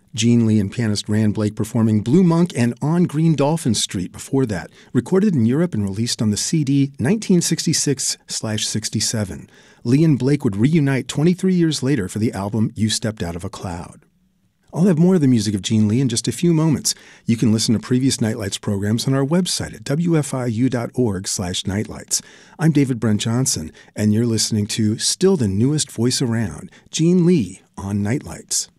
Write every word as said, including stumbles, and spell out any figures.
Gene Lee and pianist Rand Blake performing Blue Monk and On Green Dolphin Street before that, recorded in Europe and released on the C D nineteen sixty-six sixty-seven. Lee and Blake would reunite twenty-three years later for the album You Stepped Out of a Cloud. I'll have more of the music of Gene Lee in just a few moments. You can listen to previous Nightlights programs on our website at w f i u dot org slash nightlights. I'm David Brent Johnson, and you're listening to still the newest voice around, Gene Lee on Nightlights.